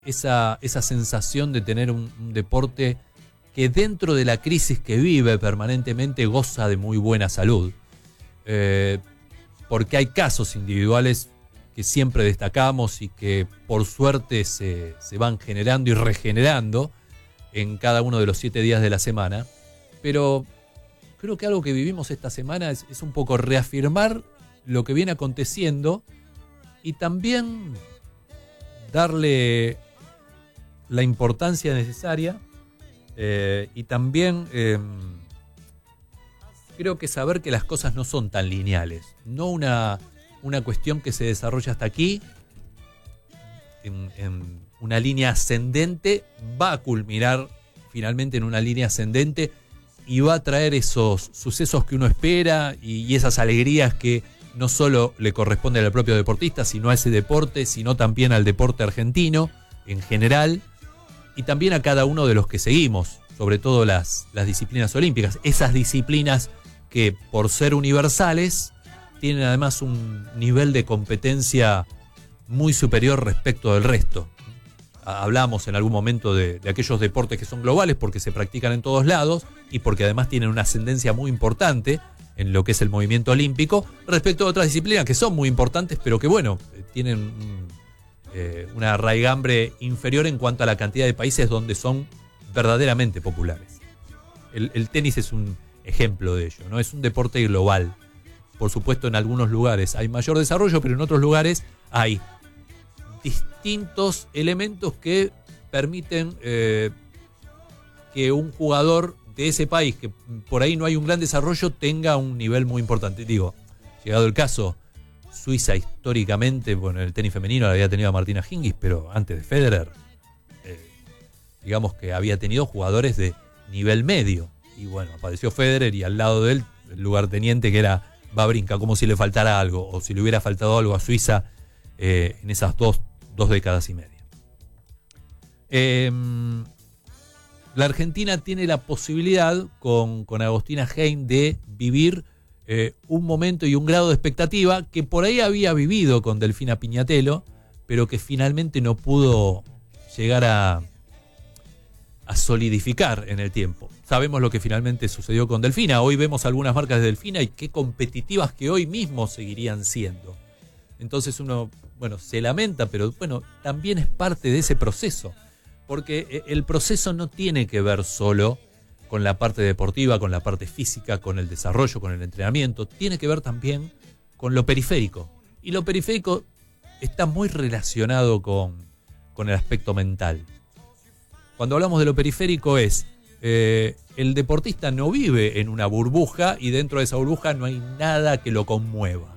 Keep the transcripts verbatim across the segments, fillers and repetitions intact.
esa, esa sensación de tener un, un deporte que dentro de la crisis que vive permanentemente goza de muy buena salud. Eh, porque hay casos individuales que siempre destacamos y que por suerte se, se van generando y regenerando en cada uno de los siete días de la semana. Pero creo que algo que vivimos esta semana es, es un poco reafirmar lo que viene aconteciendo y también darle la importancia necesaria eh, y también eh, creo que saber que las cosas no son tan lineales, no una, una cuestión que se desarrolla hasta aquí en, en una línea ascendente va a culminar finalmente en una línea ascendente y va a traer esos sucesos que uno espera y, y esas alegrías que no solo le corresponde al propio deportista, sino a ese deporte, sino también al deporte argentino en general y también a cada uno de los que seguimos, sobre todo las, las disciplinas olímpicas, esas disciplinas que por ser universales tienen además un nivel de competencia muy superior respecto del resto. Hablamos en algún momento de, de aquellos deportes que son globales porque se practican en todos lados y porque además tienen una ascendencia muy importante en lo que es el movimiento olímpico respecto a otras disciplinas que son muy importantes pero que bueno, tienen eh, una raigambre inferior en cuanto a la cantidad de países donde son verdaderamente populares. El, el tenis es un ejemplo de ello, ¿no? Es un deporte global. Por supuesto, en algunos lugares hay mayor desarrollo, pero en otros lugares hay distintos elementos que permiten eh, que un jugador de ese país, que por ahí no hay un gran desarrollo, tenga un nivel muy importante. Digo, llegado el caso, Suiza históricamente, bueno, en el tenis femenino la había tenido a Martina Hingis, pero antes de Federer, eh, digamos que había tenido jugadores de nivel medio. Y bueno, apareció Federer y al lado de él el lugarteniente que era Wawrinka, como si le faltara algo, o si le hubiera faltado algo a Suiza eh, en esas dos, dos décadas y media. Eh, la Argentina tiene la posibilidad, con, con Agostina Heim, de vivir eh, un momento y un grado de expectativa que por ahí había vivido con Delfina Piñatelo, pero que finalmente no pudo llegar a, a solidificar en el tiempo. Sabemos lo que finalmente sucedió con Delfina. Hoy vemos algunas marcas de Delfina y qué competitivas que hoy mismo seguirían siendo. Entonces uno, bueno, se lamenta, pero bueno, también es parte de ese proceso. Porque el proceso no tiene que ver solo con la parte deportiva, con la parte física, con el desarrollo, con el entrenamiento. Tiene que ver también con lo periférico. Y lo periférico está muy relacionado con, con el aspecto mental. Cuando hablamos de lo periférico es... Eh, el deportista no vive en una burbuja y dentro de esa burbuja no hay nada que lo conmueva.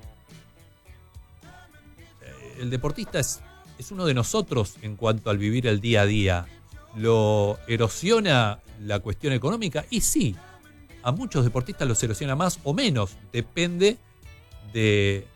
Eh, el deportista es, es uno de nosotros en cuanto al vivir el día a día. ¿Lo erosiona la cuestión económica? Y sí, a muchos deportistas los erosiona más o menos. Depende de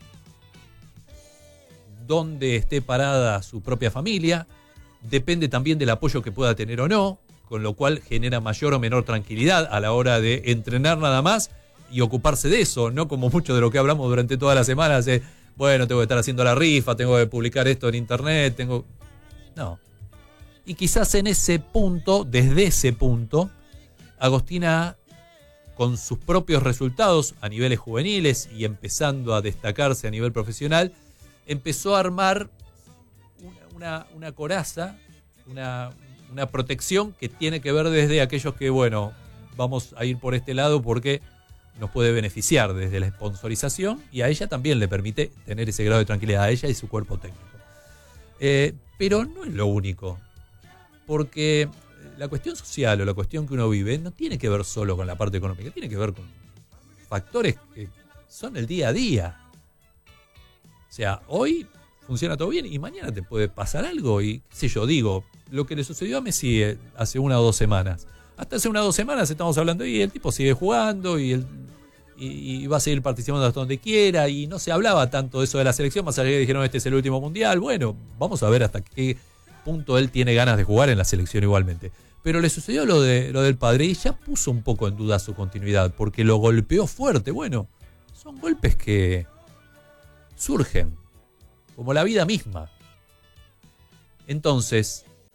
dónde esté parada su propia familia. Depende también del apoyo que pueda tener o no, con lo cual genera mayor o menor tranquilidad a la hora de entrenar nada más y ocuparse de eso, no como mucho de lo que hablamos durante todas las semanas, de, bueno, tengo que estar haciendo la rifa, tengo que publicar esto en internet, tengo... No. Y quizás en ese punto, desde ese punto, Agostina, con sus propios resultados a niveles juveniles y empezando a destacarse a nivel profesional, empezó a armar una, una, una coraza, una... una protección que tiene que ver desde aquellos que, bueno, vamos a ir por este lado porque nos puede beneficiar desde la sponsorización y a ella también le permite tener ese grado de tranquilidad, a ella y su cuerpo técnico. Eh, pero no es lo único, porque la cuestión social o la cuestión que uno vive no tiene que ver solo con la parte económica, tiene que ver con factores que son el día a día. O sea, hoy funciona todo bien y mañana te puede pasar algo y, qué sé yo, digo, lo que le sucedió a Messi hace una o dos semanas. Hasta hace una o dos semanas estamos hablando y el tipo sigue jugando y, el, y, y va a seguir participando hasta donde quiera y no se hablaba tanto de eso de la selección, más allá de que dijeron este es el último mundial. Bueno, vamos a ver hasta qué punto él tiene ganas de jugar en la selección igualmente. Pero le sucedió lo, de, lo del padre y ya puso un poco en duda su continuidad porque lo golpeó fuerte. Bueno, son golpes que surgen como la vida misma. Entonces,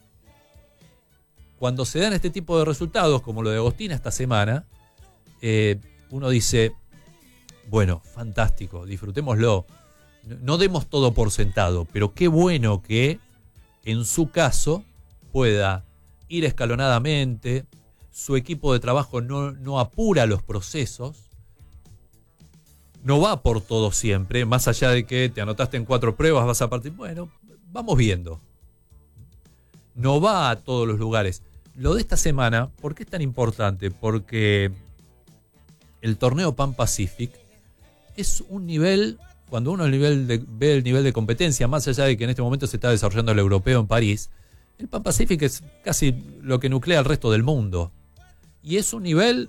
cuando se dan este tipo de resultados, como lo de Agostina esta semana, eh, uno dice, bueno, fantástico, disfrutémoslo. No, no demos todo por sentado, pero qué bueno que en su caso pueda ir escalonadamente, su equipo de trabajo no, no apura los procesos, no va por todo siempre, más allá de que te anotaste en cuatro pruebas, vas a partir, bueno, vamos viendo. No va a todos los lugares. Lo de esta semana, ¿por qué es tan importante? Porque el torneo Pan Pacific es un nivel, cuando uno el nivel de, ve el nivel de competencia, más allá de que en este momento se está desarrollando el europeo en París, el Pan Pacific es casi lo que nuclea el resto del mundo. Y es un nivel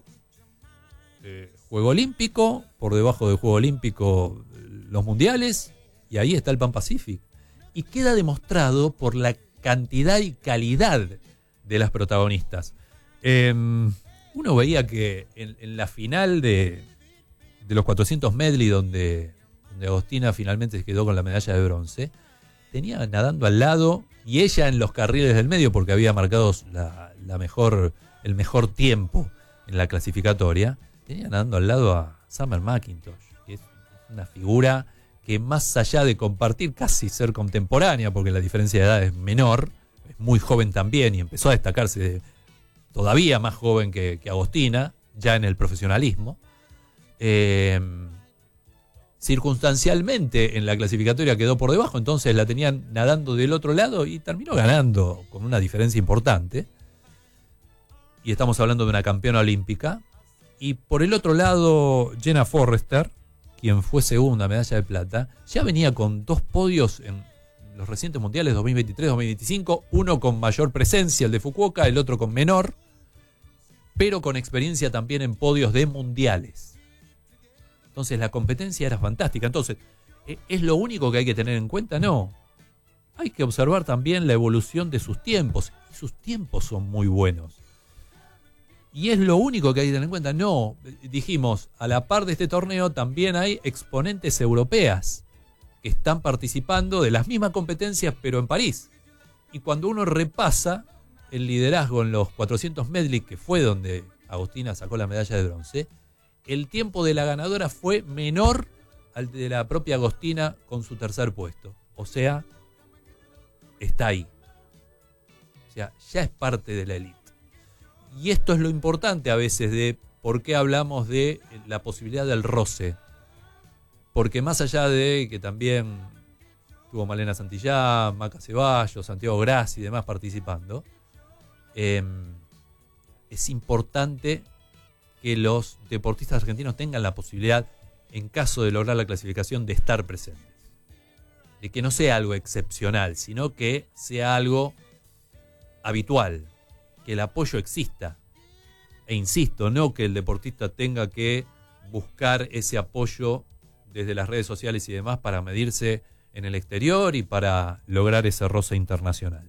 de Juego Olímpico, por debajo del Juego Olímpico los mundiales, y ahí está el Pan Pacific. Y queda demostrado por la cantidad y calidad de las protagonistas. Eh, uno veía que en, en la final de, de los cuatrocientos medley, donde, donde Agostina finalmente se quedó con la medalla de bronce, tenía nadando al lado, y ella en los carriles del medio, porque había marcado la, la mejor, el mejor tiempo en la clasificatoria, tenía nadando al lado a Summer McIntosh, que es una figura que más allá de compartir, casi ser contemporánea, porque la diferencia de edad es menor, es muy joven también y empezó a destacarse de, todavía más joven que, que Agostina, ya en el profesionalismo. Eh, circunstancialmente en la clasificatoria quedó por debajo, entonces la tenían nadando del otro lado y terminó ganando con una diferencia importante. Y estamos hablando de una campeona olímpica. Y por el otro lado, Jenna Forrester, quien fue segunda, medalla de plata, ya venía con dos podios en los recientes mundiales dos mil veintitrés dos mil veinticinco, uno con mayor presencia, el de Fukuoka, el otro con menor, pero con experiencia también en podios de mundiales. Entonces la competencia era fantástica. Entonces, ¿es lo único que hay que tener en cuenta? No. Hay que observar también la evolución de sus tiempos. Y sus tiempos son muy buenos. ¿Y es lo único que hay que tener en cuenta? No. Dijimos, a la par de este torneo también hay exponentes europeas que están participando de las mismas competencias, pero en París. Y cuando uno repasa el liderazgo en los cuatrocientos medley, que fue donde Agostina sacó la medalla de bronce, el tiempo de la ganadora fue menor al de la propia Agostina con su tercer puesto. O sea, está ahí. O sea, ya es parte de la élite. Y esto es lo importante a veces de por qué hablamos de la posibilidad del roce. Porque más allá de que también tuvo Malena Santillán, Maca Ceballos, Santiago Grassi y demás participando, eh, es importante que los deportistas argentinos tengan la posibilidad, en caso de lograr la clasificación, de estar presentes. De que no sea algo excepcional, sino que sea algo habitual, que el apoyo exista. E insisto, no que el deportista tenga que buscar ese apoyo desde las redes sociales y demás para medirse en el exterior y para lograr ese roce internacional.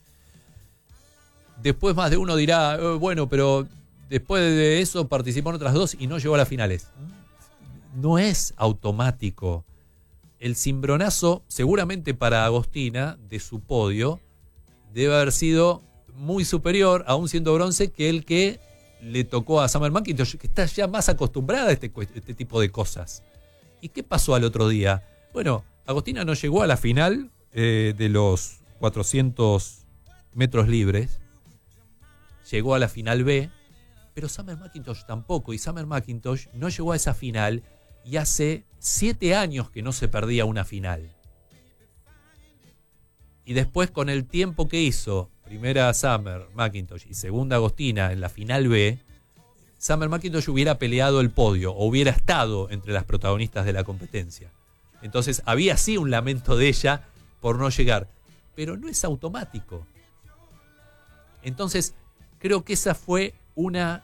Después más de uno dirá, eh, bueno, pero después de eso participó en otras dos y no llegó a las finales. No es automático. El cimbronazo, seguramente para Agostina, de su podio, debe haber sido muy superior, aún siendo bronce, que el que le tocó a Summer McIntosh, que está ya más acostumbrada a este, este tipo de cosas. ¿Y qué pasó al otro día? Bueno, Agostina no llegó a la final eh, de los cuatrocientos metros libres. Llegó a la final B, pero Summer McIntosh tampoco. Y Summer McIntosh no llegó a esa final y hace siete años que no se perdía una final. Y después, con el tiempo que hizo, primera Summer McIntosh y segunda Agostina en la final B, Summer McIntosh hubiera peleado el podio o hubiera estado entre las protagonistas de la competencia. Entonces había sí un lamento de ella por no llegar, pero no es automático. Entonces creo que esa fue una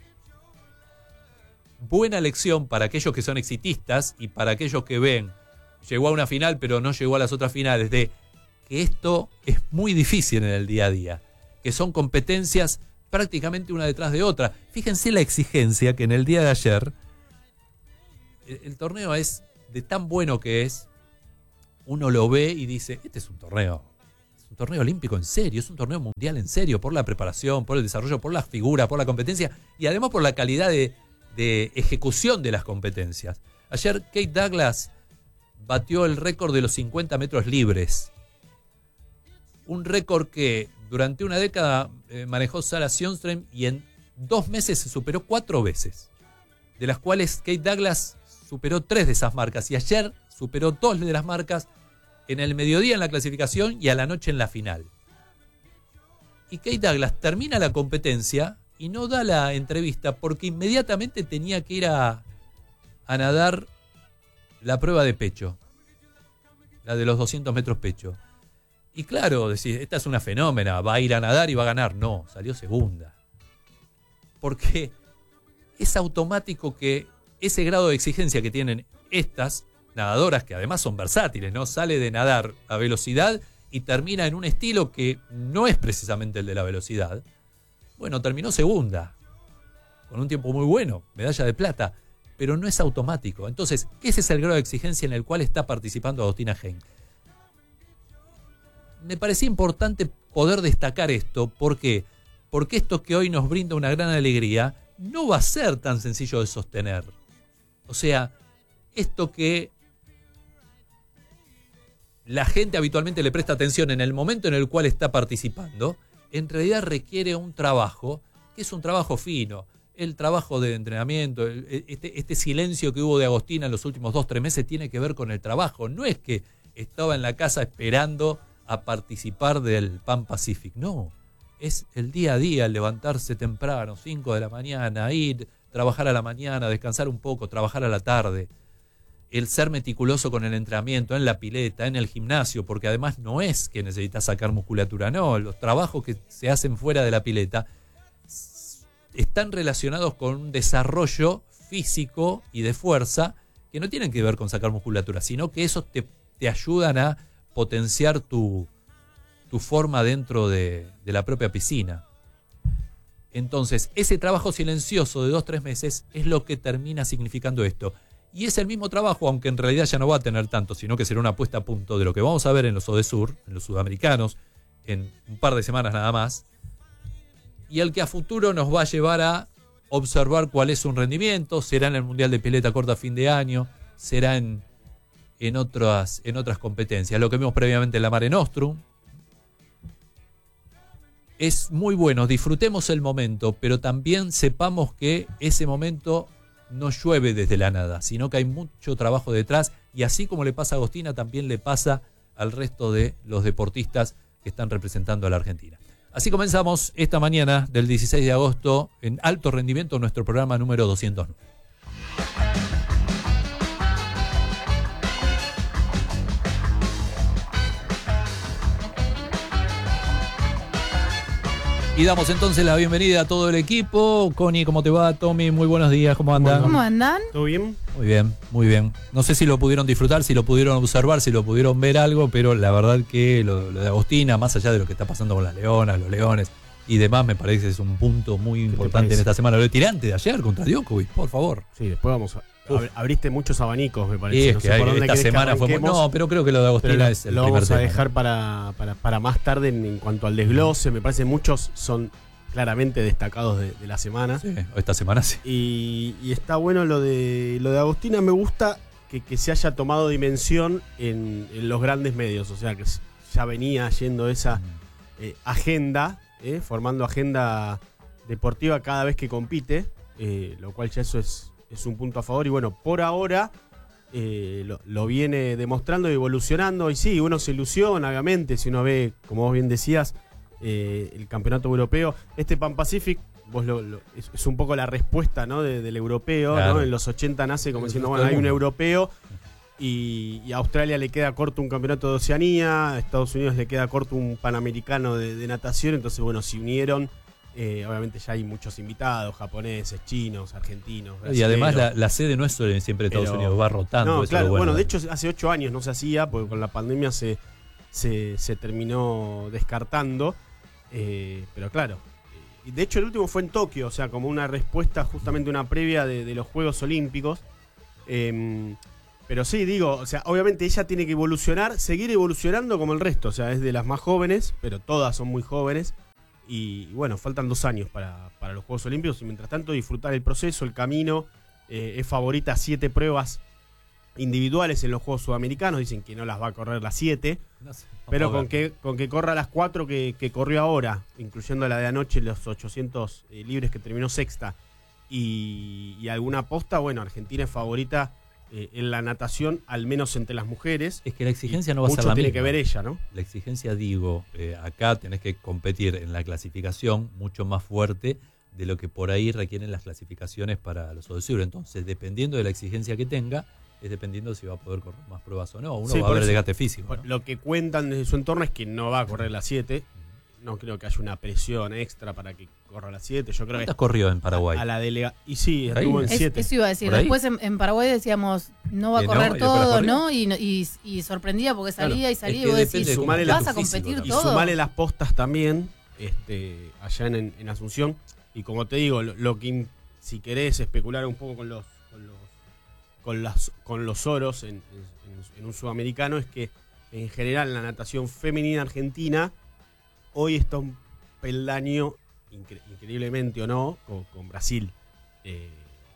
buena lección para aquellos que son exitistas y para aquellos que ven, llegó a una final pero no llegó a las otras finales, de que esto es muy difícil en el día a día, que son competencias prácticamente una detrás de otra. Fíjense la exigencia que en el día de ayer el, el torneo es de tan bueno que es, uno lo ve y dice, este es un torneo, es un torneo olímpico en serio, es un torneo mundial en serio, por la preparación, por el desarrollo, por las figuras, por la competencia y además por la calidad de, de ejecución de las competencias. Ayer Kate Douglas batió el récord de los cincuenta metros libres. Un récord que durante una década eh, manejó Sarah Sjöström y en dos meses se superó cuatro veces, de las cuales Kate Douglas superó tres de esas marcas y ayer superó dos de las marcas en el mediodía en la clasificación y a la noche en la final. Y Kate Douglas termina la competencia y no da la entrevista porque inmediatamente tenía que ir a, a nadar la prueba de pecho, la de los doscientos metros pecho. Y claro, decís, esta es una fenómena, va a ir a nadar y va a ganar. No, salió segunda. Porque es automático que ese grado de exigencia que tienen estas nadadoras, que además son versátiles, ¿no? Sale de nadar a velocidad y termina en un estilo que no es precisamente el de la velocidad. Bueno, terminó segunda, con un tiempo muy bueno, medalla de plata, pero no es automático. Entonces, ese es el grado de exigencia en el cual está participando Agostina Heim. Me parecía importante poder destacar esto. ¿Por qué? Porque esto que hoy nos brinda una gran alegría no va a ser tan sencillo de sostener. O sea, esto que la gente habitualmente le presta atención en el momento en el cual está participando, en realidad requiere un trabajo, que es un trabajo fino. El trabajo de entrenamiento, este, este silencio que hubo de Agostina en los últimos dos, tres meses tiene que ver con el trabajo. No es que estaba en la casa esperando a participar del Pan Pacific, no. Es el día a día, el levantarse temprano, cinco de la mañana, ir, trabajar a la mañana, descansar un poco, trabajar a la tarde. El ser meticuloso con el entrenamiento, en la pileta, en el gimnasio, porque además no es que necesitas sacar musculatura, no. Los trabajos que se hacen fuera de la pileta están relacionados con un desarrollo físico y de fuerza que no tienen que ver con sacar musculatura, sino que esos te, te ayudan a potenciar tu, tu forma dentro de, de la propia piscina. Entonces, ese trabajo silencioso de dos, tres meses es lo que termina significando esto. Y es el mismo trabajo, aunque en realidad ya no va a tener tanto, sino que será una puesta a punto de lo que vamos a ver en los ODESUR, en los sudamericanos, en un par de semanas nada más, y el que a futuro nos va a llevar a observar cuál es su rendimiento. Será en el Mundial de Pileta Corta a fin de año, será en, en, otras, en otras competencias. Lo que vimos previamente en la Mare Nostrum. Es muy bueno, disfrutemos el momento, pero también sepamos que ese momento no llueve desde la nada, sino que hay mucho trabajo detrás, y así como le pasa a Agostina, también le pasa al resto de los deportistas que están representando a la Argentina. Así comenzamos esta mañana del dieciséis de agosto en Alto Rendimiento, nuestro programa número doscientos nueve. Y damos entonces la bienvenida a todo el equipo. Connie, ¿cómo te va? Tommy, muy buenos días, ¿cómo andan? ¿Cómo andan? ¿Todo bien? Muy bien, muy bien. No sé si lo pudieron disfrutar, si lo pudieron observar, si lo pudieron ver algo, pero la verdad que lo, lo de Agostina, más allá de lo que está pasando con las leonas, los leones y demás, me parece que es un punto muy importante en esta semana. Lo de tirante de ayer contra Djokovic, por favor. Sí, después vamos a... Ab- abriste muchos abanicos, me parece. Y es no que sé hay, por dónde esta querés que semana fue... arranquemos, No, pero creo que lo de Agostina pero es el lo primer vamos a tema, dejar ¿no? para, para, para más tarde en, en cuanto al desglose. Me parece muchos son claramente destacados de, de la semana. Sí, esta semana sí. Y, y está bueno lo de lo de Agostina. Me gusta que, que se haya tomado dimensión en, en los grandes medios. O sea, que ya venía yendo esa eh, agenda, eh, formando agenda deportiva cada vez que compite, eh, lo cual ya eso es, es un punto a favor. Y bueno, por ahora eh, lo, lo viene demostrando y evolucionando. Y sí, uno se ilusiona, obviamente, si uno ve, como vos bien decías, eh, el campeonato europeo. Este Pan Pacific, vos lo, lo, es, es un poco la respuesta, ¿no? de, del europeo, claro. ¿no? En los ochenta nace como diciendo, bueno, hay un europeo. Y, y a Australia le queda corto un campeonato de Oceanía, a Estados Unidos le queda corto un panamericano de, de natación. Entonces, bueno, se unieron. Eh, obviamente ya hay muchos invitados, japoneses, chinos, argentinos, brasileños. Y además la, la sede no es siempre Estados Pero, Unidos, va rotando. No, eso claro, es lo bueno. bueno, de hecho hace ocho años no se hacía, porque con la pandemia se, se, se terminó descartando. Eh, pero claro, y de hecho el último fue en Tokio, o sea, como una respuesta, justamente una previa de, de los Juegos Olímpicos. Eh, Pero sí, digo, o sea, obviamente ella tiene que evolucionar, seguir evolucionando como el resto. O sea, es de las más jóvenes, pero todas son muy jóvenes. Y bueno, faltan dos años para, para los Juegos Olímpicos. Y mientras tanto, disfrutar el proceso, el camino. Eh, es favorita a siete pruebas individuales en los Juegos Sudamericanos. Dicen que no las va a correr las siete. No sé, pero con que, con que corra las cuatro que, que corrió ahora, incluyendo la de anoche, los ochocientos eh, libres que terminó sexta. Y, y alguna posta, bueno, Argentina es favorita eh, en la natación, al menos entre las mujeres. Es que la exigencia no va a ser la misma. Mucho tiene que ver ella, ¿no? La exigencia, digo, eh, acá tenés que competir en la clasificación mucho más fuerte de lo que por ahí requieren las clasificaciones para los Juegos Olímpicos. Entonces, dependiendo de la exigencia que tenga, es dependiendo de si va a poder correr más pruebas o no. Uno sí, va a ver el desgaste físico, ¿no? Lo que cuentan desde su entorno es que no va a correr las siete. No creo que haya una presión extra para que corra las siete. Yo creo ¿Cuántas que corrió en Paraguay? A la delega y sí, estuvo en siete. Eso iba a decir. Después en, en Paraguay decíamos, no va a correr no, todo, ¿no? Y, y, y sorprendía porque salía claro, y salía. Es que y vos decís, vas las, a competir físico, todo. Y sumale las postas también, este, allá en, en Asunción. Y como te digo, lo, lo que si querés especular un poco con los con los, con las, con los oros en, en, en un sudamericano, es que en general la natación femenina argentina hoy está un peldaño, incre- increíblemente o no, con, con Brasil. Eh,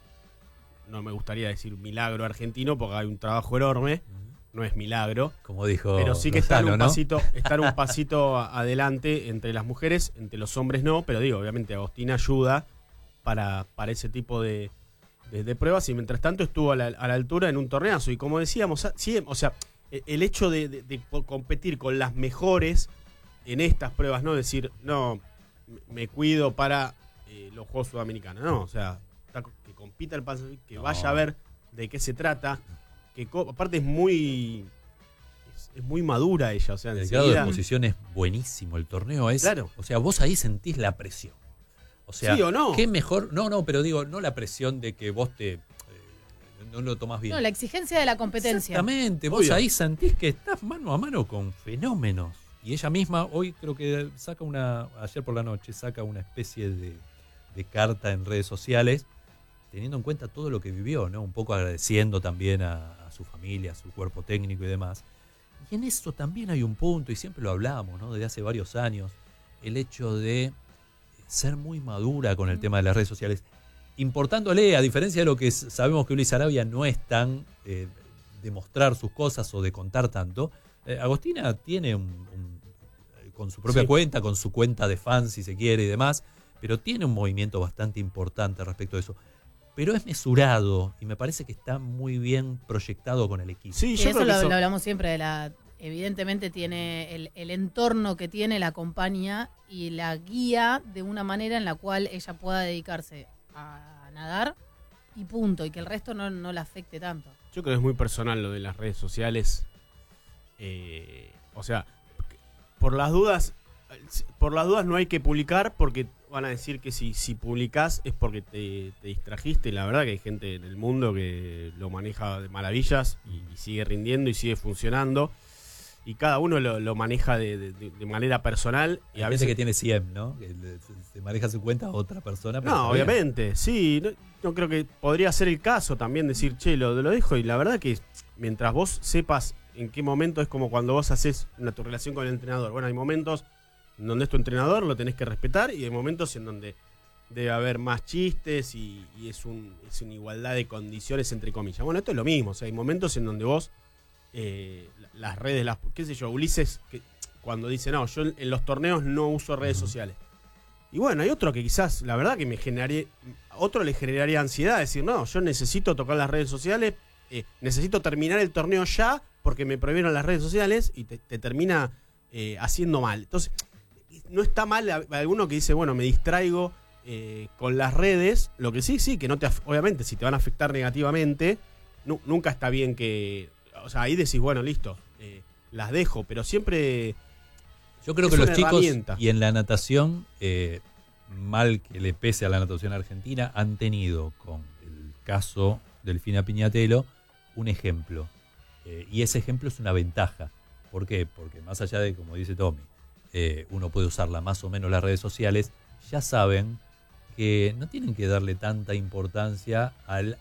no me gustaría decir milagro argentino porque hay un trabajo enorme, no es milagro. Como dijo pero sí que Lozano, están un ¿no? pasito, están un pasito adelante entre las mujeres, entre los hombres no, pero digo, obviamente Agostina ayuda para, para ese tipo de, de, de pruebas y mientras tanto estuvo a la, a la altura en un torneazo. Y como decíamos, sí, o sea, el hecho de, de, de competir con las mejores en estas pruebas, no decir, no, me cuido para eh, los Juegos Sudamericanos, no, o sea, que compita el Pacífico, que no. vaya a ver de qué se trata, que co- aparte es muy es, es muy madura ella, o sea, el enseguida, grado de exposición es buenísimo, el torneo es, claro. O sea, vos ahí sentís la presión, o sea, ¿sí o no? qué mejor, no, no, pero digo, no la presión de que vos te, eh, no lo tomás bien. No, la exigencia de la competencia. Exactamente, vos Obvio. Ahí sentís que estás mano a mano con fenómenos. Y ella misma hoy creo que saca una, ayer por la noche, saca una especie de, de carta en redes sociales, teniendo en cuenta todo lo que vivió, ¿no? Un poco agradeciendo también a, a su familia, a su cuerpo técnico y demás. Y en eso también hay un punto, y siempre lo hablamos, ¿no? Desde hace varios años, el hecho de ser muy madura con el tema de las redes sociales, importándole, a diferencia de lo que sabemos que Luis Arabia no es tan eh, de mostrar sus cosas o de contar tanto. Eh, Agostina tiene un, un con su propia sí. cuenta, con su cuenta de fans si se quiere y demás, pero tiene un movimiento bastante importante respecto a eso. Pero es mesurado y me parece que está muy bien proyectado con el equipo. Sí, yo eso, creo que lo, eso lo hablamos siempre de la, evidentemente tiene el, el entorno que tiene, la acompaña y la guía de una manera en la cual ella pueda dedicarse a nadar y punto, y que el resto no, no la afecte tanto. Yo creo que es muy personal lo de las redes sociales. Eh, o sea, por las dudas, por las dudas no hay que publicar porque van a decir que si, si publicás es porque te, te distrajiste. La verdad que hay gente en el mundo que lo maneja de maravillas y, y sigue rindiendo y sigue funcionando. Y cada uno lo, lo maneja de, de, de manera personal. Y hay a veces que tiene cien, ¿no? Que se maneja su cuenta a otra persona. Pero no, obviamente, sí. No, no creo que podría ser el caso también decir, che, lo, lo dejo. Y la verdad que mientras vos sepas en qué momento, es como cuando vos haces una, tu relación con el entrenador. Bueno, hay momentos en donde es tu entrenador, lo tenés que respetar, y hay momentos en donde debe haber más chistes y, y es, un, es una igualdad de condiciones, entre comillas. Bueno, esto es lo mismo. O sea, hay momentos en donde vos, eh, las redes, las, qué sé yo, Ulises, que cuando dice, no, yo en los torneos no uso redes sociales. Y bueno, hay otro que quizás, la verdad que me generaría, otro le generaría ansiedad, decir, no, yo necesito tocar las redes sociales, eh, necesito terminar el torneo ya, porque me prohibieron las redes sociales, y te, te termina eh, haciendo mal. Entonces, no está mal alguno que dice, bueno, me distraigo eh, con las redes. Lo que sí, sí, que no te, obviamente, si te van a afectar negativamente, nu- nunca está bien que, o sea, ahí decís, bueno, listo, eh, las dejo, pero siempre... Yo creo que los chicos, y en la natación, eh, mal que le pese a la natación argentina, han tenido, con el caso Delfina Piñatelo, un ejemplo. Eh, y ese ejemplo es una ventaja. ¿Por qué? Porque más allá de, como dice Tommy, eh, uno puede usarla más o menos las redes sociales, ya saben que no tienen que darle tanta importancia al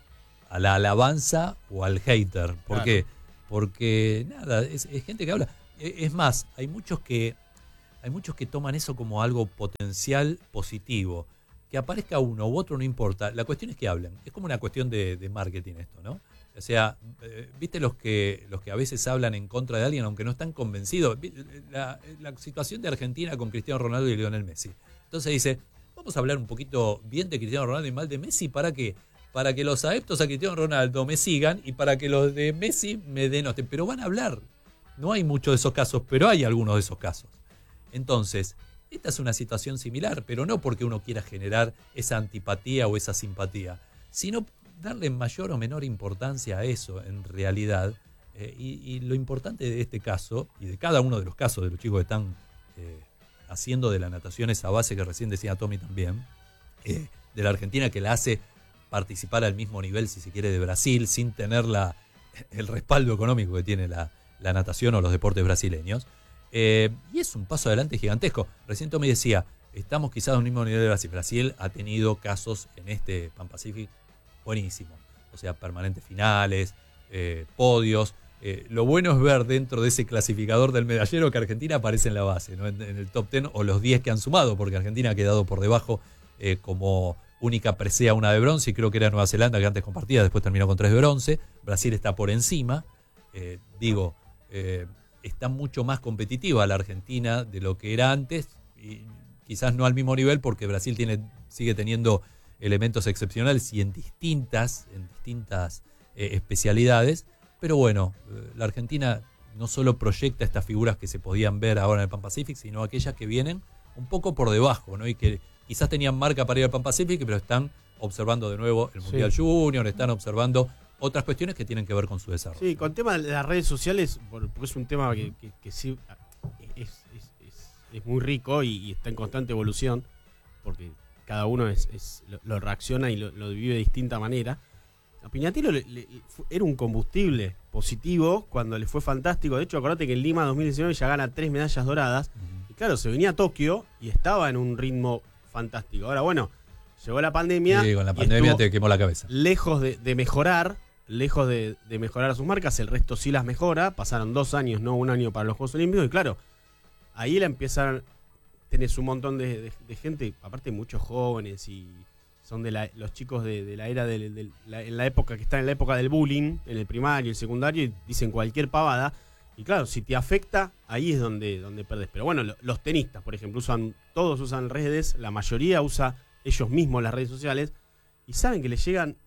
a la alabanza o al hater. ¿Por Claro. qué? Porque, nada, es, es gente que habla. Es más, hay muchos que hay muchos que toman eso como algo potencial positivo. Que aparezca uno u otro no importa. La cuestión es que hablen. Es como una cuestión de, de marketing esto, ¿no? O sea, eh, ¿viste los que los que a veces hablan en contra de alguien aunque no están convencidos? La, la situación de Argentina con Cristiano Ronaldo y Lionel Messi. Entonces dice, vamos a hablar un poquito bien de Cristiano Ronaldo y mal de Messi. ¿Para qué? Para que los adeptos a Cristiano Ronaldo me sigan y para que los de Messi me denoten. Pero van a hablar. No hay muchos de esos casos, pero hay algunos de esos casos. Entonces, esta es una situación similar, pero no porque uno quiera generar esa antipatía o esa simpatía, sino darle mayor o menor importancia a eso en realidad. Eh, y, y lo importante de este caso, y de cada uno de los casos de los chicos que están eh, haciendo de la natación esa base que recién decía Tommy también, eh, de la Argentina que la hace participar al mismo nivel, si se quiere, de Brasil, sin tener la, el respaldo económico que tiene la, la natación o los deportes brasileños. Eh, y es un paso adelante gigantesco. Recién Tommy decía, estamos quizás a un mismo nivel de Brasil. Brasil ha tenido casos en este Pan Pacific buenísimos. O sea, permanentes finales, eh, podios. Eh, lo bueno es ver dentro de ese clasificador del medallero que Argentina aparece en la base, ¿no? en, en el top diez o los diez que han sumado, porque Argentina ha quedado por debajo eh, como única presea una de bronce, y creo que era Nueva Zelanda que antes compartía, después terminó con tres de bronce. Brasil está por encima. Eh, digo, eh, está mucho más competitiva la Argentina de lo que era antes, y quizás no al mismo nivel porque Brasil tiene, sigue teniendo elementos excepcionales y en distintas, en distintas eh, especialidades, pero bueno, eh, la Argentina no solo proyecta estas figuras que se podían ver ahora en el Pan Pacific, sino aquellas que vienen un poco por debajo, ¿no? Y que quizás tenían marca para ir al Pan Pacific, pero están observando de nuevo el Mundial Sí. Junior, están observando otras cuestiones que tienen que ver con su desarrollo. Sí, con el tema de las redes sociales, por- porque es un tema que, que- que sí es, es- es- es muy rico y, y está en constante evolución, porque cada uno es, es- lo, lo reacciona y lo, lo vive de distinta manera. A Piñatelo le- le- fu- era un combustible positivo cuando le fue fantástico. De hecho, acordate que en Lima dos mil diecinueve ya gana tres medallas doradas. Ujú. Y claro, se venía a Tokio y estaba en un ritmo fantástico. Ahora, bueno, llegó la pandemia. Sí, con la y pandemia estuvo te quemó la cabeza. lejos de, de mejorar, lejos de, de mejorar sus marcas, el resto sí las mejora. Pasaron dos años, no un año para los Juegos Olímpicos. Y claro, ahí la empiezan, tenés un montón de, de- de gente, aparte muchos jóvenes y son de la- los chicos de, de la era del, del- la, en la época que están en la época del bullying, en el primario y el secundario, y dicen cualquier pavada. Y claro, si te afecta, ahí es donde, donde perdés. Pero bueno, lo- los tenistas, por ejemplo, usan, todos usan redes, la mayoría usa ellos mismos las redes sociales, y saben que les llegan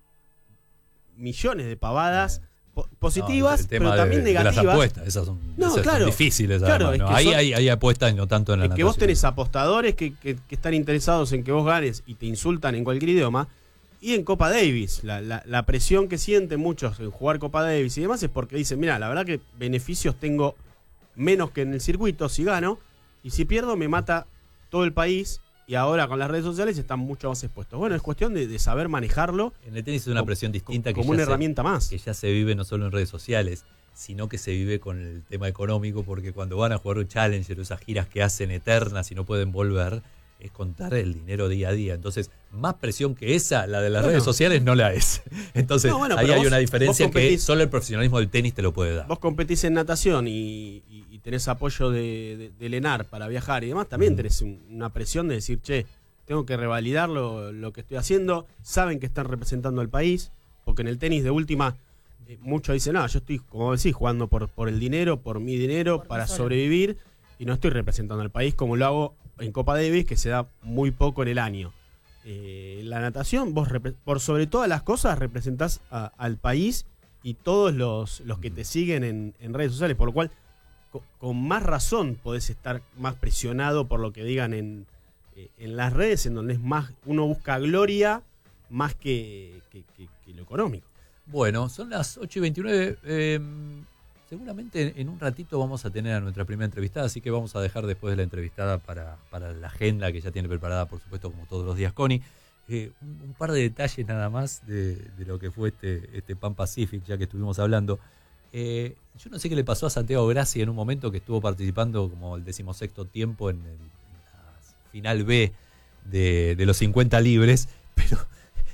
millones de pavadas po- positivas, No, el tema pero de- también de negativas. las apuestas, esas son, No, esas son claro. difíciles. Claro, además, es ¿no? que Ahí son- hay, hay apuestas y no tanto en la Es que vos natación. tenés apostadores que, que- que están interesados en que vos ganes y te insultan en cualquier idioma. Y en Copa Davis, la, la- la presión que sienten muchos en jugar Copa Davis y demás es porque dicen, mira, la verdad que beneficios tengo menos que en el circuito si gano, y si pierdo me mata todo el país, y ahora con las redes sociales están mucho más expuestos. Bueno, es cuestión de, de saber manejarlo En el tenis es una como- presión distinta que como ya una se- herramienta más. que ya se vive no solo en redes sociales, sino que se vive con el tema económico, porque cuando van a jugar un Challenger o esas giras que hacen eternas y no pueden volver, es contar el dinero día a día. Entonces, más presión que esa, la de las Bueno. redes sociales, no la es. Entonces, No, bueno, ahí pero hay vos- una diferencia vos que competís- solo el profesionalismo del tenis te lo puede dar. Vos competís en natación y, y- y tenés apoyo de, de- del ENAR para viajar y demás, también tenés un- una presión de decir, che, tengo que revalidar lo, lo que estoy haciendo. Saben que están representando al país, porque en el tenis de última, eh, muchos dicen, no, yo estoy, como decís, jugando por, por el dinero, por mi dinero, Por mí para solo. sobrevivir, y no estoy representando al país como lo hago en Copa Davis, que se da muy poco en el año. Eh, la natación, vos repre- por sobre todas las cosas representás a- al país y todos los, los que te siguen en, en redes sociales, por lo cual co- con más razón podés estar más presionado por lo que digan en, eh, en las redes, en donde es más, uno busca gloria más que, que- que- que lo económico. Bueno, son las ocho y veintinueve. Eh, seguramente en un ratito vamos a tener a nuestra primera entrevistada, así que vamos a dejar después de la entrevistada para, para la agenda que ya tiene preparada, por supuesto, como todos los días, Connie. Eh, un, un par de detalles nada más de, de lo que fue este, este Pan Pacific, ya que estuvimos hablando. Eh, yo no sé qué le pasó a Santiago Grassi en un momento que estuvo participando como el decimosexto tiempo en, el, en la final B de, de los cincuenta libres, pero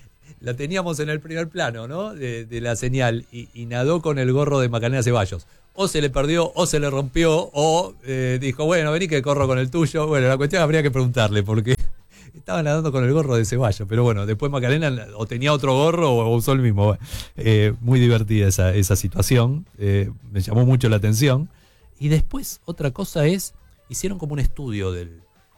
la teníamos en el primer plano, ¿no? De, de la señal, y, y nadó con el gorro de Macarena Ceballos. O se le perdió, o se le rompió, o eh, dijo, bueno, vení que corro con el tuyo. Bueno, la cuestión habría que preguntarle, porque estaba nadando con el gorro de Ceballos. Pero bueno, después Macarena o tenía otro gorro o usó el mismo. Eh, muy divertida esa, esa situación, eh, me llamó mucho la atención. Y después, otra cosa es, hicieron como un estudio del,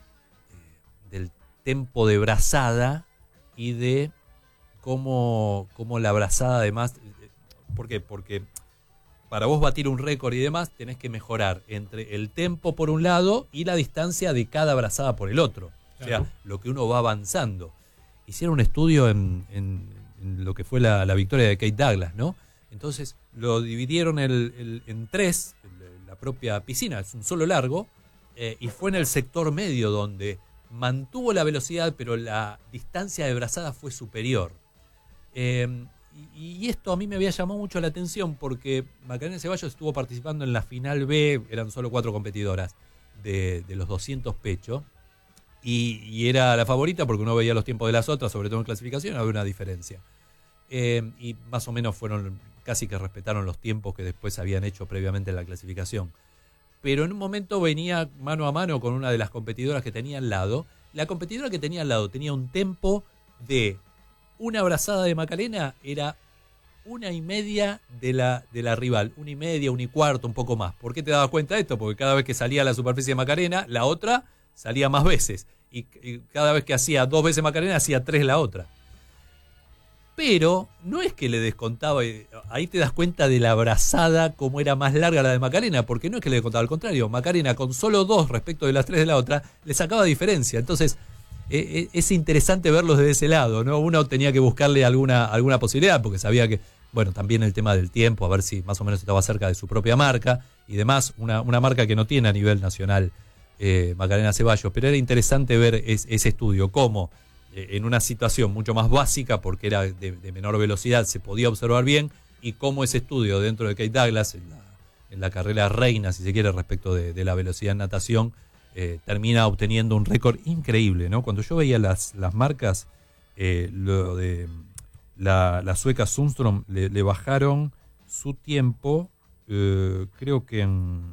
eh, del tempo de brazada y de cómo, cómo la brazada además... ¿Por qué? Porque para vos batir un récord y demás tenés que mejorar entre el tempo por un lado y la distancia de cada brazada por el otro. Claro. O sea, lo que uno va avanzando. Hicieron un estudio en, en, en lo que fue la, la victoria de Kate Douglas, ¿no? Entonces lo dividieron el, el, en tres, la propia piscina, es un solo largo, eh, y fue en el sector medio donde mantuvo la velocidad, pero la distancia de brazada fue superior. Eh, y, y esto a mí me había llamado mucho la atención porque Macarena Ceballos estuvo participando en la final B, eran solo cuatro competidoras, de, de los doscientos pecho, y, y era la favorita porque uno veía los tiempos de las otras, sobre todo en clasificación, había una diferencia. Eh, y más o menos fueron, casi que respetaron los tiempos que después habían hecho previamente en la clasificación. Pero en un momento venía mano a mano con una de las competidoras que tenía al lado. La competidora que tenía al lado tenía un tempo de una brazada de Macarena, era una y media de la, de la rival, una y media, una y cuarto, un poco más. ¿Por qué te dabas cuenta de esto? Porque cada vez que salía a la superficie de Macarena, la otra salía más veces. Y, y cada vez que hacía dos veces Macarena, hacía tres la otra. Pero no es que le descontaba, ahí te das cuenta de la brazada como era más larga la de Macarena, porque no es que le descontaba, al contrario, Macarena con solo dos respecto de las tres de la otra, le sacaba diferencia. Entonces, eh, es interesante verlos desde ese lado, ¿no? Uno tenía que buscarle alguna, alguna posibilidad, porque sabía que, bueno, también el tema del tiempo, a ver si más o menos estaba cerca de su propia marca, y demás, una, una marca que no tiene a nivel nacional eh, Macarena Ceballos, pero era interesante ver es, ese estudio, cómo en una situación mucho más básica, porque era de, de menor velocidad, se podía observar bien, y cómo ese estudio dentro de Kate Douglas, en la, en la carrera reina, si se quiere, respecto de, de la velocidad en natación, eh, termina obteniendo un récord increíble, ¿no? Cuando yo veía las, las marcas, eh, lo de la, la sueca Sundström, le, le bajaron su tiempo, eh, creo que en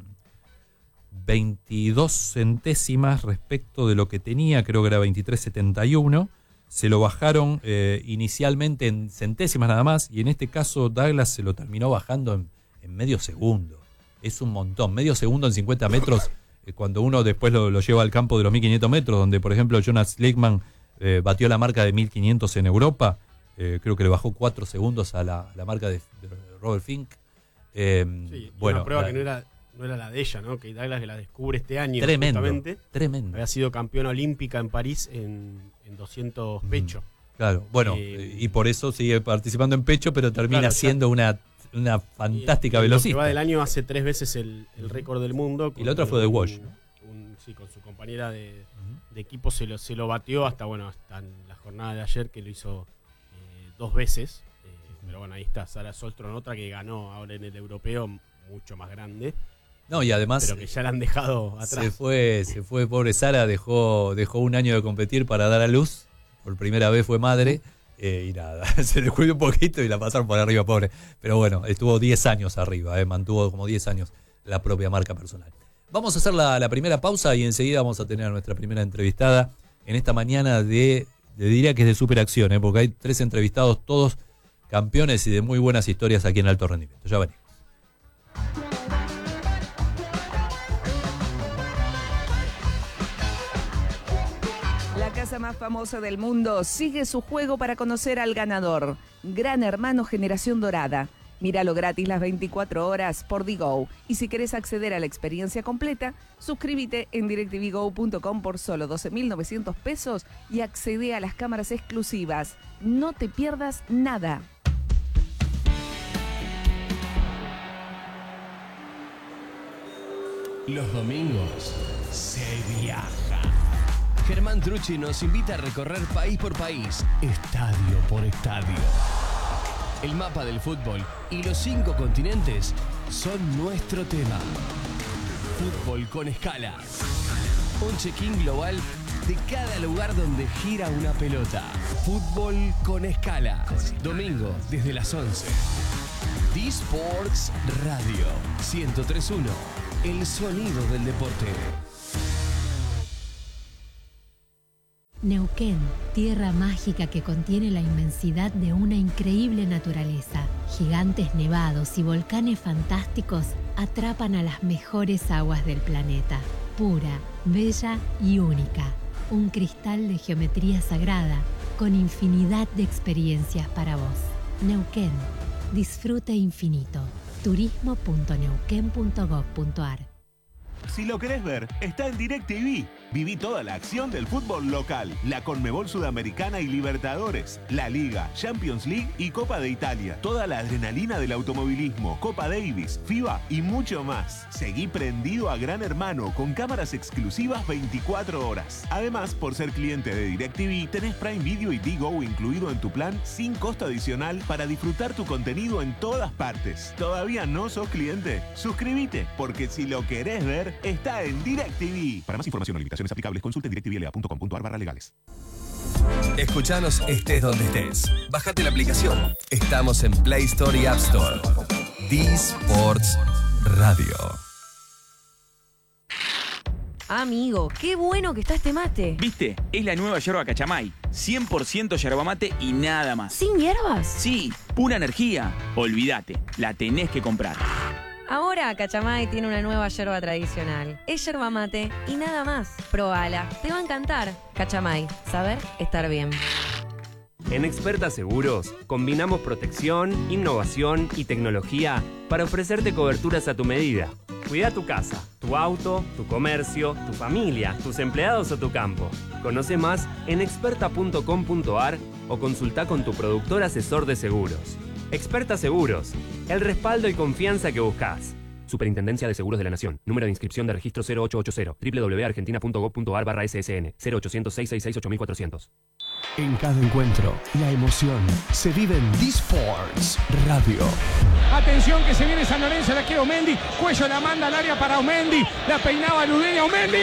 veintidós centésimas respecto de lo que tenía, creo que era veintitrés setenta y uno, se lo bajaron eh, inicialmente en centésimas nada más, y en este caso Douglas se lo terminó bajando en, en medio segundo. Es un montón, medio segundo en cincuenta metros, eh, cuando uno después lo, lo lleva al campo de los mil quinientos metros, donde por ejemplo Jonas Leckman eh, batió la marca de mil quinientos en Europa, eh, creo que le bajó cuatro segundos a la, la marca de, de Robert Fink. Eh, sí, bueno, una prueba la, que no era... No era la de ella, ¿no? Kate Douglas, que la descubre este año. Tremendo, justamente. tremendo. Había sido campeona olímpica en París en, en doscientos pecho. Claro, bueno, eh, y por eso sigue participando en pecho, pero termina claro, siendo una, una fantástica velocista. Que va del año hace tres veces el, el récord del mundo. Y la otra fue de Walsh, ¿no? Un, sí, con su compañera de, uh-huh. de equipo se lo, se lo batió hasta, bueno, hasta en la jornada de ayer, que lo hizo eh, dos veces. Eh, uh-huh. Pero bueno, ahí está Sarah Sjöström, otra que ganó ahora en el europeo, mucho más grande. No, y además pero que ya la han dejado atrás. Se fue, se fue pobre Sara, dejó, dejó un año de competir para dar a luz. Por primera vez fue madre. Eh, y nada, se descuidó un poquito y la pasaron por arriba, pobre. Pero bueno, estuvo diez años arriba, eh, mantuvo como diez años la propia marca personal. Vamos a hacer la, la primera pausa y enseguida vamos a tener a nuestra primera entrevistada en esta mañana de, de diría que es de superacción, eh, porque hay tres entrevistados, todos campeones y de muy buenas historias aquí en Alto Rendimiento. Ya venimos. La casa más famosa del mundo sigue su juego para conocer al ganador. Gran Hermano Generación Dorada. Míralo gratis las veinticuatro horas por Digo. Y si querés acceder a la experiencia completa, suscríbete en directv go punto com por solo doce mil novecientos pesos y accede a las cámaras exclusivas. No te pierdas nada. Los domingos se viaja. Germán Trucci nos invita a recorrer país por país, estadio por estadio. El mapa del fútbol y los cinco continentes son nuestro tema. Fútbol con escala. Un check-in global de cada lugar donde gira una pelota. Fútbol con escala. Domingo desde las once. D-Sports Radio ciento tres punto uno. El sonido del deporte. Neuquén, tierra mágica que contiene la inmensidad de una increíble naturaleza. Gigantes nevados y volcanes fantásticos atrapan a las mejores aguas del planeta. Pura, bella y única. Un cristal de geometría sagrada con infinidad de experiencias para vos. Neuquén, disfrute infinito. turismo punto neuquén punto gob punto ar. Si lo querés ver, está en DirecTV. Viví toda la acción del fútbol local, la Conmebol Sudamericana y Libertadores, la Liga, Champions League y Copa de Italia. Toda la adrenalina del automovilismo, Copa Davis, FIBA y mucho más. Seguí prendido a Gran Hermano con cámaras exclusivas veinticuatro horas. Además, por ser cliente de DirecTV, tenés Prime Video y Digo incluido en tu plan sin costo adicional para disfrutar tu contenido en todas partes. ¿Todavía no sos cliente? Suscríbete, porque si lo querés ver, está en DirecTV. Para más información o limitaciones aplicables, consulte directvla punto com punto ar barra legales. Escuchanos estés donde estés. Bájate la aplicación. Estamos en Play Store y App Store. D-Sports Radio. Amigo, qué bueno que está este mate. ¿Viste? Es la nueva yerba Cachamay. cien por ciento yerba mate y nada más. ¿Sin hierbas? Sí, pura energía. Olvídate, la tenés que comprar. Ahora Cachamay tiene una nueva yerba tradicional. Es yerba mate y nada más. Probala, te va a encantar. Cachamay, saber estar bien. En Experta Seguros combinamos protección, innovación y tecnología para ofrecerte coberturas a tu medida. Cuida tu casa, tu auto, tu comercio, tu familia, tus empleados o tu campo. Conoce más en experta punto com punto ar o consulta con tu productor asesor de seguros. Experta Seguros, el respaldo y confianza que buscas. Superintendencia de Seguros de la Nación. Número de inscripción de registro cero ocho ocho cero. doble u doble u doble u punto argentina punto gob punto ar barra ese ese ene. cero ochocientos, seiscientos sesenta y seis, ocho mil cuatrocientos. En cada encuentro, la emoción se vive en D-Sports Radio. Atención que se viene San Lorenzo, la quiere Omendi. Cuello la manda al área para Omendi. La peinaba Ludeña, Omendi.